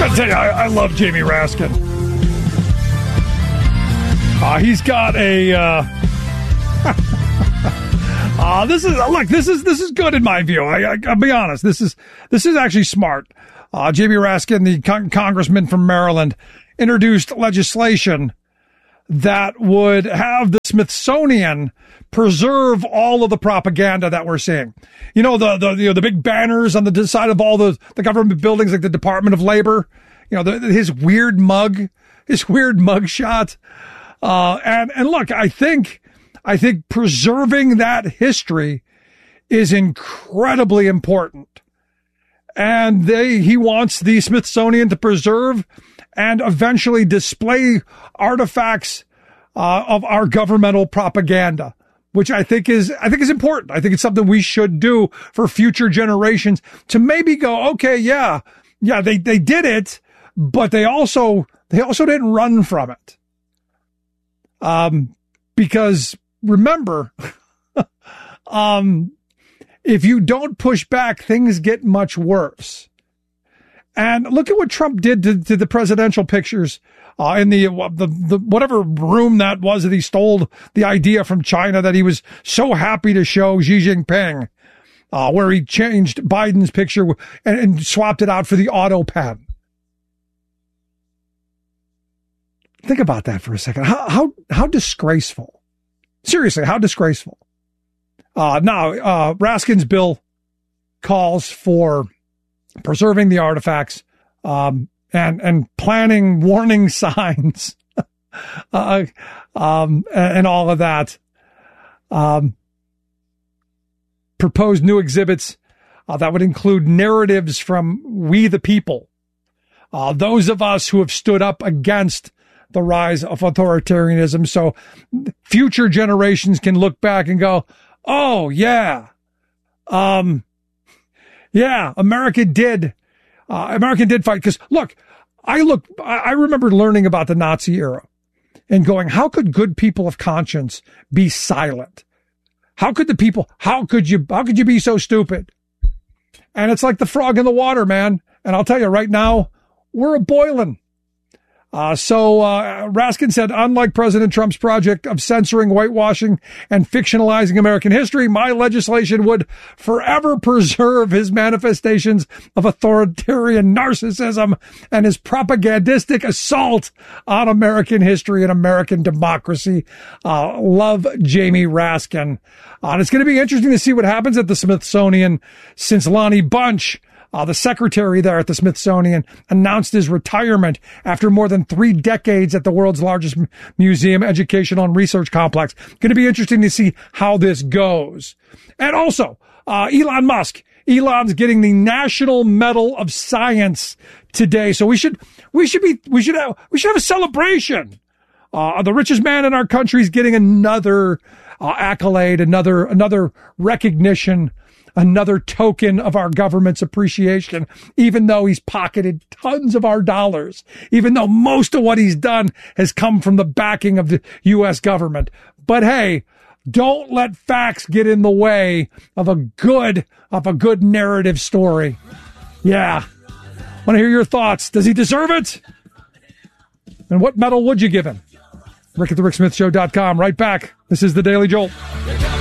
gotta tell you, I love Jamie Raskin. He's got a. This is good in my view. I'll be honest. This is actually smart. Jamie Raskin, the congressman from Maryland, introduced legislation that would have the Smithsonian preserve all of the propaganda that we're seeing. You know, the big banners on the side of all the government buildings, like the Department of Labor. You know, his weird mug shot. And look, I think preserving that history is incredibly important. And he wants the Smithsonian to preserve and eventually display artifacts of our governmental propaganda, which I think is important. I think it's something we should do for future generations to maybe go, okay, yeah, they did it, but they also didn't run from it. Because remember, if you don't push back, things get much worse. And look at what Trump did to the presidential pictures in the whatever room that was that he stole the idea from China that he was so happy to show Xi Jinping, where he changed Biden's picture and swapped it out for the auto pen. Think about that for a second. How disgraceful. Seriously, how disgraceful. Now, Raskin's bill calls for preserving the artifacts, and planting warning signs, and all of that. Proposed new exhibits, that would include narratives from we the people. Those of us who have stood up against the rise of authoritarianism, so future generations can look back and go, oh, yeah, America did fight. Because look, I remember learning about the Nazi era and going, how could good people of conscience be silent? How could you be so stupid? And it's like the frog in the water, man. And I'll tell you right now, we're a boiling. So Raskin said, unlike President Trump's project of censoring, whitewashing, and fictionalizing American history, my legislation would forever preserve his manifestations of authoritarian narcissism and his propagandistic assault on American history and American democracy. Love Jamie Raskin. And it's going to be interesting to see what happens at the Smithsonian since Lonnie Bunch, the secretary there at the Smithsonian, announced his retirement after more than 3 decades at the world's largest museum, educational, and research complex. Going to be interesting to see how this goes. And also, Elon Musk. Elon's getting the National Medal of Science today, so we should have a celebration. The richest man in our country is getting another accolade, another recognition, another token of our government's appreciation, even though he's pocketed tons of our dollars, even though most of what he's done has come from the backing of the U.S. government. But hey, don't let facts get in the way of a good narrative story. Yeah. Want to hear your thoughts. Does he deserve it? And what medal would you give him? Rick at the RickSmithShow.com. Right back. This is the Daily Jolt.